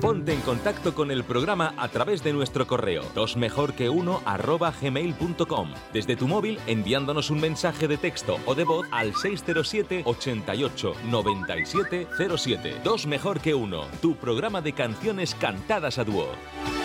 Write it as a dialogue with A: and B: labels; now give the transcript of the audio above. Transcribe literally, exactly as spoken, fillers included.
A: Ponte en contacto con el programa a través de nuestro correo dos mejor que uno arroba gmail punto com, desde tu móvil enviándonos un mensaje de texto o de voz al seis cero siete, ochenta y ocho, noventa y siete cero siete. Dos mejor que uno, tu programa de canciones cantadas a dúo.